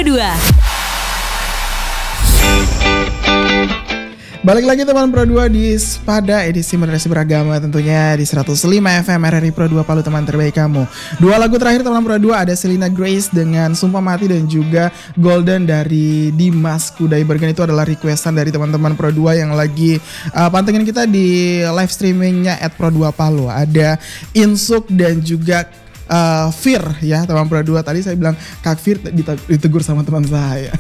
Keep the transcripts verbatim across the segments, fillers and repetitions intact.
dua. Balik lagi teman Pro dua di pada edisi Moderasi Beragama tentunya di seratus lima F M R R I Pro dua Palu, teman terbaik kamu. Dua lagu terakhir teman Pro dua ada Selena Grace dengan Sumpah Mati dan juga Golden dari Dimas Kudaibergen. Itu adalah requestan dari teman-teman Pro dua yang lagi uh, pantengin kita di live streamingnya at Pro dua Palu. Ada Insuk dan juga uh, Fir ya teman Pro dua. Tadi saya bilang Kak Fir ditegur sama teman saya.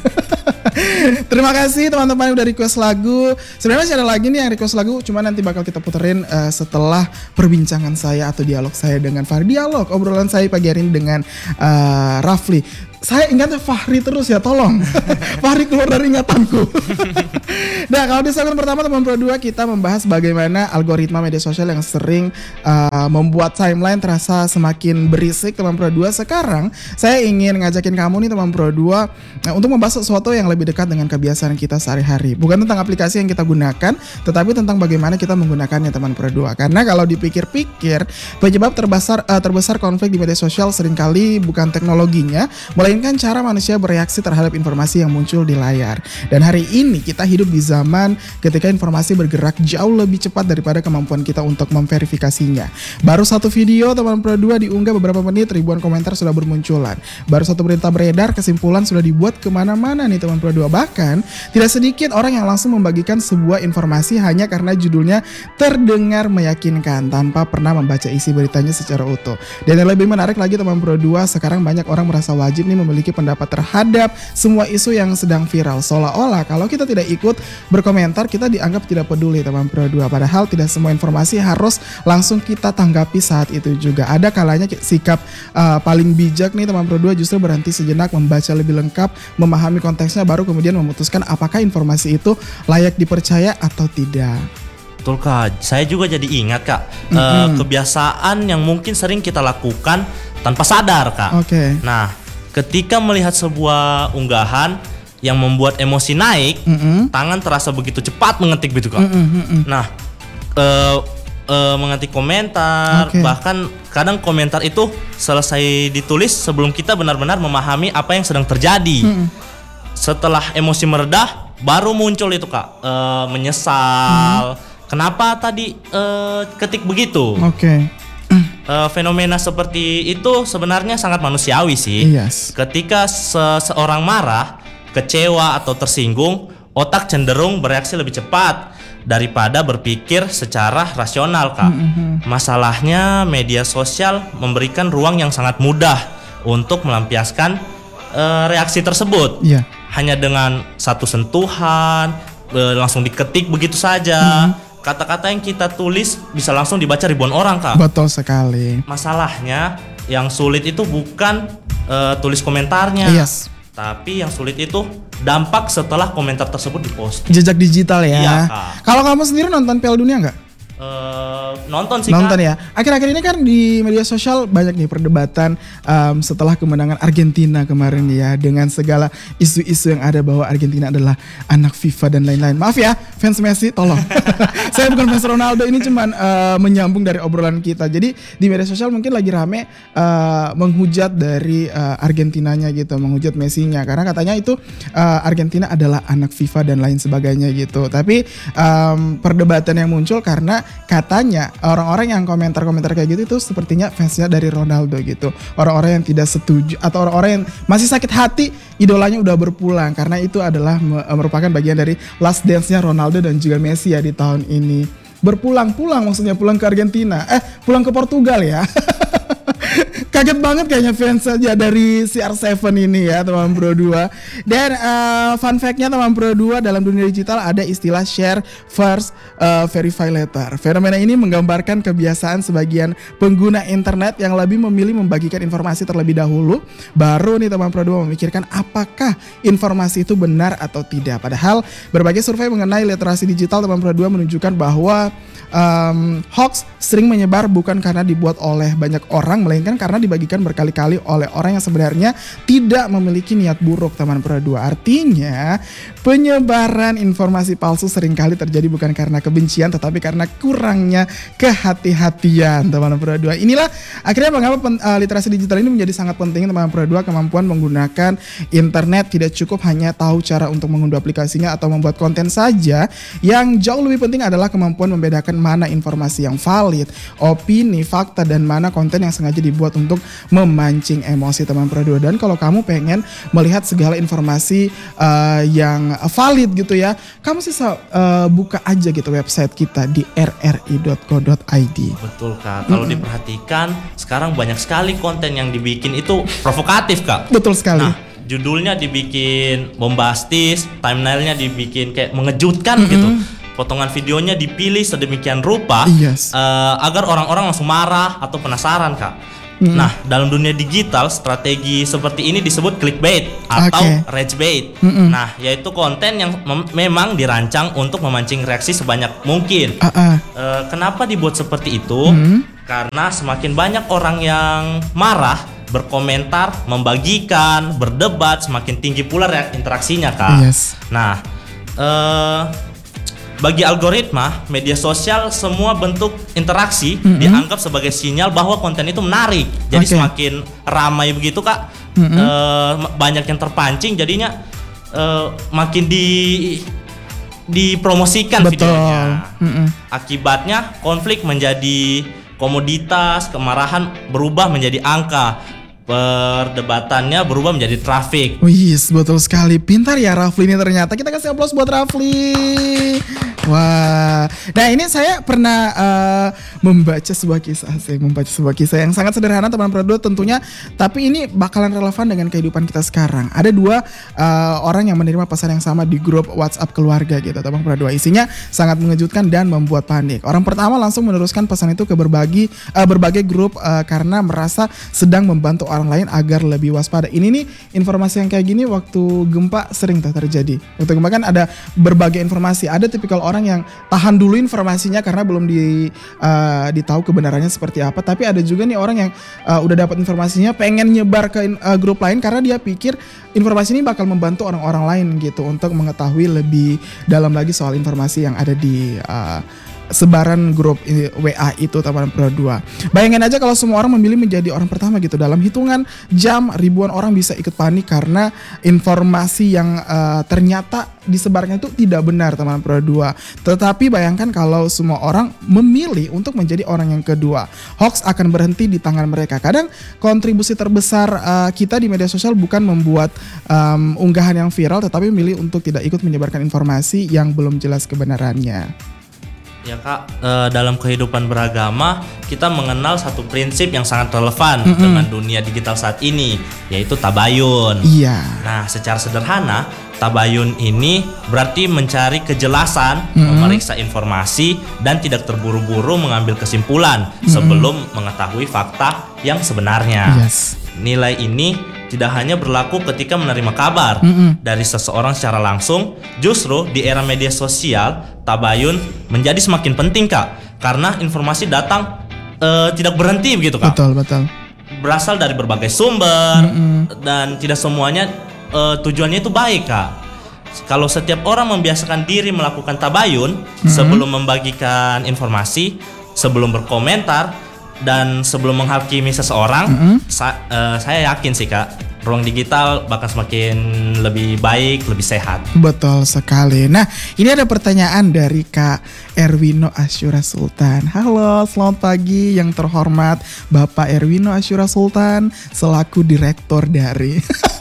Terima kasih teman-teman yang udah request lagu. Sebenarnya masih ada lagi nih yang request lagu, cuma nanti bakal kita puterin uh, setelah perbincangan saya atau dialog saya dengan Fahri. Dialog obrolan saya pagi hari ini dengan uh, Rafli. Saya ingatnya Fahri terus ya, tolong. Fahri keluar dari ingatanku. Nah, kalau di segmen pertama teman Pro dua kita membahas bagaimana algoritma media sosial yang sering uh, membuat timeline terasa semakin berisik teman Pro dua. Sekarang saya ingin ngajakin kamu nih teman Pro dua uh, untuk membahas sesuatu yang lebih dekat dengan kebiasaan kita sehari-hari. Bukan tentang aplikasi yang kita gunakan, tetapi tentang bagaimana kita menggunakannya teman Pro dua. Karena kalau dipikir-pikir, penyebab terbesar uh, terbesar konflik di media sosial seringkali bukan teknologinya, melainkan cara manusia bereaksi terhadap informasi yang muncul di layar. Dan hari ini kita hidup di zaman ketika informasi bergerak jauh lebih cepat daripada kemampuan kita untuk memverifikasinya. Baru satu video teman Pro dua diunggah beberapa menit, ribuan komentar sudah bermunculan. Baru satu berita beredar, kesimpulan sudah dibuat kemana-mana nih teman Pro dua. Bahkan tidak sedikit orang yang langsung membagikan sebuah informasi hanya karena judulnya terdengar meyakinkan tanpa pernah membaca isi beritanya secara utuh. Dan yang lebih menarik lagi teman Pro dua, sekarang banyak orang merasa wajib nih memiliki pendapat terhadap semua isu yang sedang viral. Seolah-olah kalau kita tidak ikut berkomentar, kita dianggap tidak peduli teman Pro dua. Padahal tidak semua informasi harus langsung kita tanggapi saat itu juga. Ada kalanya sikap uh, paling bijak nih teman Pro dua justru berhenti sejenak, membaca lebih lengkap, memahami konteksnya, baru kemudian memutuskan apakah informasi itu layak dipercaya atau tidak. Betul Kak, saya juga jadi ingat Kak, mm-hmm. uh, kebiasaan yang mungkin sering kita lakukan tanpa sadar Kak. Oke. Okay. Nah, ketika melihat sebuah unggahan yang membuat emosi naik, mm-hmm. tangan terasa begitu cepat mengetik gitu Kak. Mm-hmm. Nah, uh, uh, mengetik komentar, okay. bahkan kadang komentar itu selesai ditulis sebelum kita benar-benar memahami apa yang sedang terjadi. Mm-hmm. Setelah emosi meredah, baru muncul itu Kak, uh, menyesal. Mm-hmm. Kenapa tadi uh, ketik begitu? Oke. Okay. Uh, fenomena seperti itu sebenarnya sangat manusiawi sih. Yes. Ketika seseorang marah, kecewa atau tersinggung, otak cenderung bereaksi lebih cepat daripada berpikir secara rasional Kak. Mm-hmm. Masalahnya media sosial memberikan ruang yang sangat mudah untuk melampiaskan uh, reaksi tersebut. Yeah. Hanya dengan satu sentuhan, uh, langsung diketik begitu saja. Mm-hmm. Kata-kata yang kita tulis bisa langsung dibaca ribuan orang Kak. Betul sekali. Masalahnya yang sulit itu bukan uh, tulis komentarnya, yes. tapi yang sulit itu dampak setelah komentar tersebut dipost. Jejak digital ya. Iya Kak. Kalau kamu sendiri nonton Piala Dunia nggak? Uh, nonton sih nonton Kak. Ya. Akhir-akhir ini kan di media sosial banyak nih perdebatan um, setelah kemenangan Argentina kemarin ya, dengan segala isu-isu yang ada bahwa Argentina adalah anak FIFA dan lain-lain. Maaf ya fans Messi, tolong. Saya bukan fans Ronaldo, ini cuman uh, menyambung dari obrolan kita. Jadi di media sosial mungkin lagi rame uh, menghujat dari uh, Argentinanya gitu, menghujat Messi-nya karena katanya itu uh, Argentina adalah anak FIFA dan lain sebagainya gitu. Tapi um, perdebatan yang muncul karena katanya orang-orang yang komentar-komentar kayak gitu itu sepertinya fansnya dari Ronaldo gitu. Orang-orang yang tidak setuju atau orang-orang yang masih sakit hati idolanya udah berpulang, karena itu adalah merupakan bagian dari last dance-nya Ronaldo dan juga Messi ya di tahun ini. Berpulang-pulang maksudnya pulang ke Argentina. Eh, pulang ke Portugal ya. Kaget banget kayaknya fans saja dari C R tujuh ini ya teman Pro dua. Dan uh, fun fact-nya teman Pro dua, dalam dunia digital ada istilah share first, uh, verify later. Fenomena ini menggambarkan kebiasaan sebagian pengguna internet yang lebih memilih membagikan informasi terlebih dahulu, baru nih teman Pro dua memikirkan apakah informasi itu benar atau tidak. Padahal berbagai survei mengenai literasi digital teman Pro dua menunjukkan bahwa um, hoax sering menyebar bukan karena dibuat oleh banyak orang, melainkan karena dibagikan berkali-kali oleh orang yang sebenarnya tidak memiliki niat buruk, teman Pro dua. Artinya, penyebaran informasi palsu seringkali terjadi bukan karena kebencian, tetapi karena kurangnya kehati-hatian, teman Pro dua. Inilah akhirnya mengapa pen, uh, literasi digital ini menjadi sangat penting, teman Pro dua. Kemampuan menggunakan internet tidak cukup hanya tahu cara untuk mengunduh aplikasinya atau membuat konten saja. Yang jauh lebih penting adalah kemampuan membedakan mana informasi yang valid, opini, fakta, dan mana konten yang sengaja dibuat untuk memancing emosi, teman Pro dua. Dan kalau kamu pengen melihat segala informasi uh, yang valid gitu ya, kamu sisa uh, buka aja gitu website kita di r r i dot co dot i d. Betul Kak, kalau mm-hmm. diperhatikan sekarang banyak sekali konten yang dibikin itu provokatif Kak. Betul sekali. Nah, judulnya dibikin bombastis, thumbnailnya dibikin kayak mengejutkan mm-hmm. gitu. Potongan videonya dipilih sedemikian rupa yes. uh, agar orang-orang langsung marah atau penasaran Kak. Mm-hmm. Nah, dalam dunia digital strategi seperti ini disebut clickbait atau okay. rage bait. Mm-hmm. Nah, yaitu konten yang mem- memang dirancang untuk memancing reaksi sebanyak mungkin. Uh-uh. Uh, kenapa dibuat seperti itu? Mm-hmm. Karena semakin banyak orang yang marah, berkomentar, membagikan, berdebat, semakin tinggi pula interaksinya Kak. Yes. Nah, uh, bagi algoritma media sosial, semua bentuk interaksi mm-hmm. dianggap sebagai sinyal bahwa konten itu menarik. Jadi okay. semakin ramai begitu Kak, mm-hmm. uh, banyak yang terpancing, jadinya uh, makin di dipromosikan Betul. videonya. Mm-hmm. Akibatnya konflik menjadi komoditas, kemarahan berubah menjadi angka, perdebatannya berubah menjadi trafik. Wih, betul sekali. Pintar ya Rafli ini ternyata. Kita kasih aplaus buat Rafli. Wah. Nah, ini saya pernah uh, membaca sebuah kisah, saya membaca sebuah kisah yang sangat sederhana, teman Pro dua tentunya, tapi ini bakalan relevan dengan kehidupan kita sekarang. Ada dua uh, orang yang menerima pesan yang sama di grup WhatsApp keluarga gitu, teman Pro dua. Isinya sangat mengejutkan dan membuat panik. Orang pertama langsung meneruskan pesan itu ke berbagi uh, berbagai grup uh, karena merasa sedang membantu orang lain agar lebih waspada. Ini nih informasi yang kayak gini waktu gempa sering tuh terjadi. Waktu gempa kan ada berbagai informasi. Ada tipikal orang yang tahan dulu informasinya karena belum di uh, ditahu kebenarannya seperti apa. Tapi ada juga nih orang yang uh, udah dapat informasinya pengen nyebar ke uh, grup lain karena dia pikir informasi ini bakal membantu orang-orang lain gitu untuk mengetahui lebih dalam lagi soal informasi yang ada di uh, sebaran grup W A itu, teman Pro dua. Bayangin aja kalau semua orang memilih menjadi orang pertama gitu. Dalam hitungan jam ribuan orang bisa ikut panik karena informasi yang uh, ternyata disebarnya itu tidak benar, teman Pro dua. Tetapi bayangkan kalau semua orang memilih untuk menjadi orang yang kedua. Hoax akan berhenti di tangan mereka. Kadang kontribusi terbesar uh, kita di media sosial bukan membuat um, unggahan yang viral, tetapi memilih untuk tidak ikut menyebarkan informasi yang belum jelas kebenarannya. Ya Kak, e, dalam kehidupan beragama kita mengenal satu prinsip yang sangat relevan mm-hmm. dengan dunia digital saat ini, yaitu tabayun. Iya. Nah, secara sederhana, tabayun ini berarti mencari kejelasan, mm-hmm. memeriksa informasi, dan tidak terburu-buru mengambil kesimpulan mm-hmm. sebelum mengetahui fakta yang sebenarnya. Yes. Nilai ini tidak hanya berlaku ketika menerima kabar mm-hmm. dari seseorang secara langsung, justru di era media sosial, tabayun menjadi semakin penting Kak, karena informasi datang e, tidak berhenti begitu Kak. Betul, betul. Berasal dari berbagai sumber mm-hmm. dan tidak semuanya e, tujuannya itu baik Kak. Kalau setiap orang membiasakan diri melakukan tabayun mm-hmm. sebelum membagikan informasi, sebelum berkomentar, dan sebelum menghakimi seseorang, mm-hmm. sa- uh, saya yakin sih Kak, ruang digital bakal semakin lebih baik, lebih sehat. Betul sekali. Nah, ini ada pertanyaan dari Kak Erwino Asyura Sultan. Halo, selamat pagi yang terhormat Bapak Erwino Asyura Sultan selaku direktur dari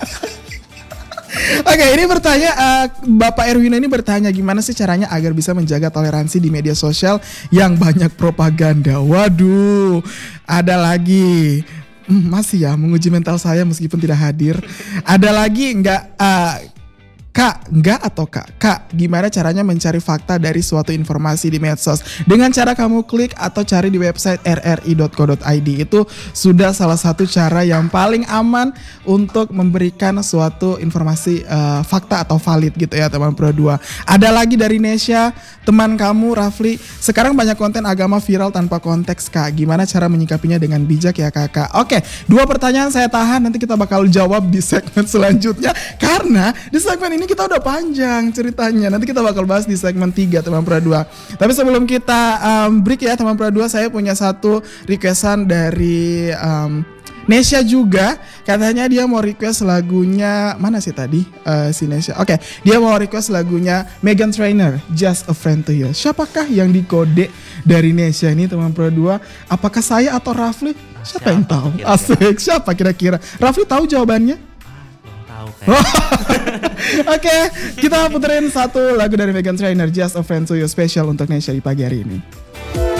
Oke, ini bertanya uh, Bapak Erwino ini bertanya gimana sih caranya agar bisa menjaga toleransi di media sosial yang banyak propaganda. Waduh, ada lagi. Hmm, masih ya menguji mental saya meskipun tidak hadir. Ada lagi nggak? Uh, Kak, enggak atau Kak? Kak, gimana caranya mencari fakta dari suatu informasi di medsos? Dengan cara kamu klik atau cari di website r r i dot co dot i d. Itu sudah salah satu cara yang paling aman untuk memberikan suatu informasi uh, fakta atau valid gitu ya teman Pro dua. Ada lagi dari Nesya, teman kamu Rafli. Sekarang banyak konten agama viral tanpa konteks, Kak. Gimana cara menyikapinya dengan bijak ya Kakak? Oke, dua pertanyaan saya tahan, nanti kita bakal jawab di segmen selanjutnya. Karena di segmen ini kita udah panjang ceritanya. Nanti kita bakal bahas di segmen tiga teman Pro dua. Tapi sebelum kita um, break ya teman Pro dua, saya punya satu requestan dari um, Nesya juga. Katanya dia mau request lagunya, mana sih tadi uh, si Nesya? Oke, okay, dia mau request lagunya Meghan Trainor, Just a Friend to You. Siapakah yang dikode dari Nesya ini teman Pro dua? Apakah saya atau Rafli? Siapa, siapa yang tahu? Kira-kira? Asik, siapa kira-kira? Rafli tahu jawabannya? Oke, okay, kita puterin satu lagu dari Meghan Trainor, Just a Friend to You, spesial untuk Nesya di pagi hari ini.